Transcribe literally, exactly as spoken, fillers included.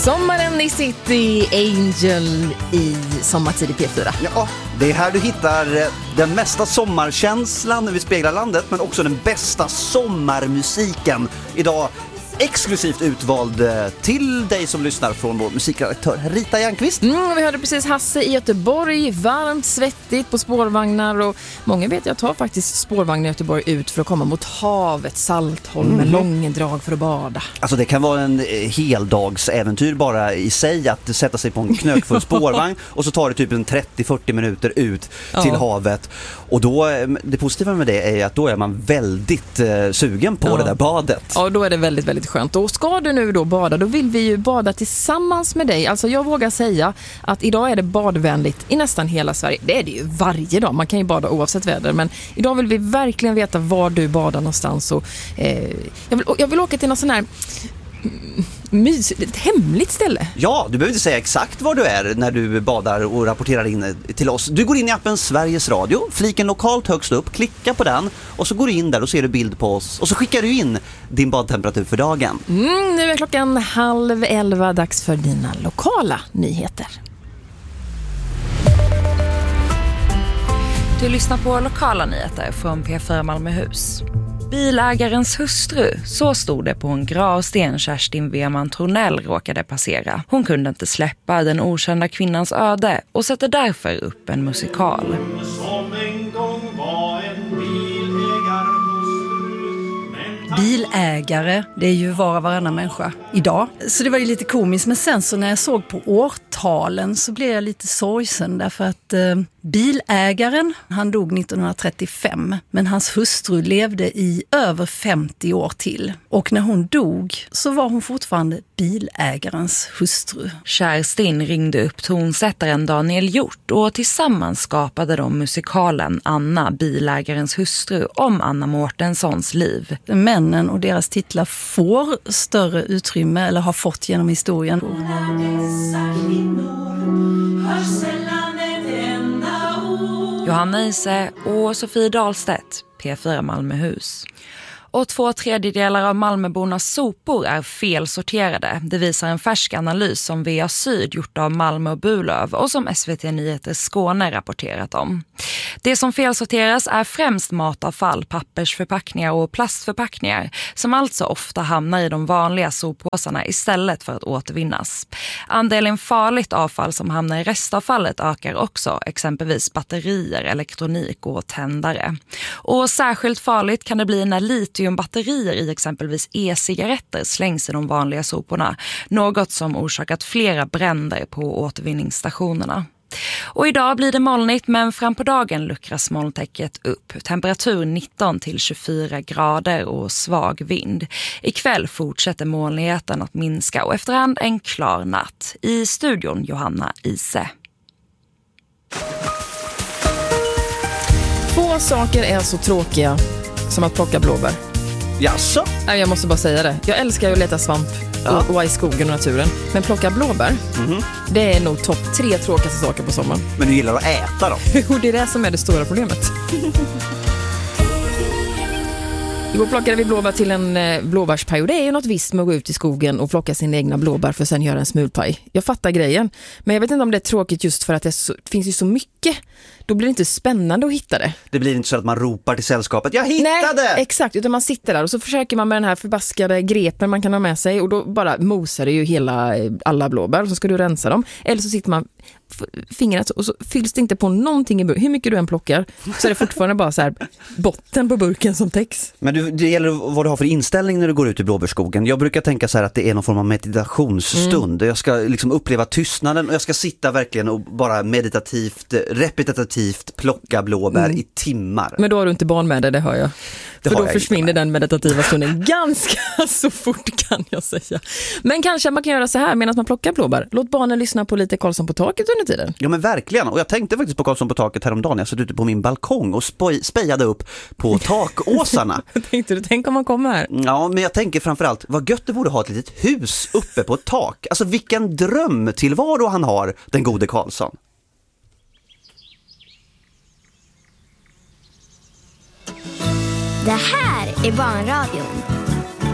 Sommaren i City, Angel i sommartid i P fyra. Ja, det är här du hittar den mesta sommarkänslan när vi speglar landet, men också den bästa sommarmusiken. Idag exklusivt utvald till dig som lyssnar från vår musikredaktör Rita Järnqvist. Mm, vi hörde precis Hasse i Göteborg, varmt, svettigt på spårvagnar, och många vet jag tar faktiskt spårvagnar i Göteborg ut för att komma mot havet, Saltholm, med mm. långa drag för att bada. Alltså det kan vara en heldagsäventyr bara i sig att sätta sig på en knökfull spårvagn och så tar det typ en trettio till fyrtio minuter ut till ja. havet. Och då, det positiva med det är att då är man väldigt eh, sugen på ja. det där badet. Ja, då är det väldigt, väldigt skönt. Och ska du nu då bada, då vill vi ju bada tillsammans med dig. Alltså jag vågar säga att idag är det badvänligt i nästan hela Sverige. Det är det ju varje dag. Man kan ju bada oavsett väder. Men idag vill vi verkligen veta var du badar någonstans. Och, eh, jag, vill, jag vill åka till någon sån här mys, ett hemligt ställe. Ja, du behöver inte säga exakt var du är när du badar och rapporterar in till oss. Du går in i appen Sveriges Radio, fliken lokalt högst upp, klicka på den och så går du in där och ser du bild på oss och så skickar du in din badtemperatur för dagen. Mm, nu är klockan halv elva, dags för dina lokala nyheter. Du lyssnar på lokala nyheter från P fyra Malmöhus. Bilägarens hustru, så stod det på en gravsten Kerstin Weman Tornell råkade passera. Hon kunde inte släppa den okända kvinnans öde och sätter därför upp en musikal. Som en gång var en bilägarhustru. Bilägare, det är ju var och varannan människa idag. Så det var ju lite komiskt, men sen så när jag såg på årtalen så blev jag lite sorgsen därför att eh, bilägaren, han dog nittonhundratrettiofem, men hans hustru levde i över femtio år till. Och när hon dog så var hon fortfarande bilägarens hustru. Kerstin ringde upp tonsättaren Daniel Hjort och tillsammans skapade de musikalen Anna, bilägarens hustru, om Anna Mårtenssons liv. Männen och deras titlar får större utrymme, eller har fått genom historien. Johanna Ise och Sofie Dahlstedt, P fyra Malmöhus. Och två tredjedelar av Malmöbornas sopor är felsorterade. Det visar en färsk analys som V A Syd gjort av Malmö och Burlöv och som S V T Nyheter Skåne rapporterat om. Det som felsorteras är främst matavfall, pappersförpackningar och plastförpackningar som alltså ofta hamnar i de vanliga soppåsarna istället för att återvinnas. Andelen farligt avfall som hamnar i restavfallet ökar också, exempelvis batterier, elektronik och tändare. Och särskilt farligt kan det bli när litiumbatterier i exempelvis e-cigaretter slängs i de vanliga soporna, något som orsakat flera bränder på återvinningsstationerna. Och idag blir det molnigt, men fram på dagen luckras molntäcket upp. Temperatur nitton till tjugofyra grader och svag vind. Ikväll fortsätter molnigheten att minska och efterhand en klar natt. I studion Johanna Ise. Få saker är så tråkiga som att plocka blåbär. Jaså? Nej, jag måste bara säga det. Jag älskar ju att leta svamp ja. och vara i skogen och naturen. Men plocka blåbär, mm-hmm. det är nog topp tre tråkigaste saker på sommaren. Men du gillar att äta då? Jo, det är det som är det stora problemet. Igår plockade vi blåbär till en eh, blåbärspaj, och det är ju något visst med att gå ut i skogen och plocka sina egna blåbär för att sen göra en smulpaj. Jag fattar grejen, men jag vet inte om det är tråkigt just för att det, så, det finns ju så mycket. Då blir det inte spännande att hitta det. Det blir inte så att man ropar till sällskapet, jag hittade! Nej, exakt, utan man sitter där och så försöker man med den här förbaskade grepen man kan ha med sig, och då bara mosar det ju hela, alla blåbär, och så ska du rensa dem. Eller så sitter man fingret och så fylls det inte på någonting i burken. Hur mycket du än plockar så är det fortfarande bara så här botten på burken som täcks. Men du, det gäller vad du har för inställning när du går ut i blåbärskogen. Jag brukar tänka så här att det är någon form av meditationsstund. Mm. Jag ska liksom uppleva tystnaden och jag ska sitta verkligen och bara meditativt, repetitivt plocka blåbär mm. i timmar. Men då har du inte barn med dig, det hör jag. Det för då jag försvinner den meditativa stunden ganska så fort, kan jag säga. Men kanske man kan göra så här medan man plockar blåbär. Låt barnen lyssna på lite Karlsson på taket under tiden. Ja, men verkligen. Och jag tänkte faktiskt på Karlsson på taket häromdagen. Jag satt ute på min balkong och spoj- spejade upp på takåsarna. Tänkte du, tänk om man kommer här. Ja, men jag tänker framförallt, vad gött det borde ha ett litet hus uppe på ett tak. Alltså vilken drömtillvaro han har, den gode Karlsson. Det här är Barnradion.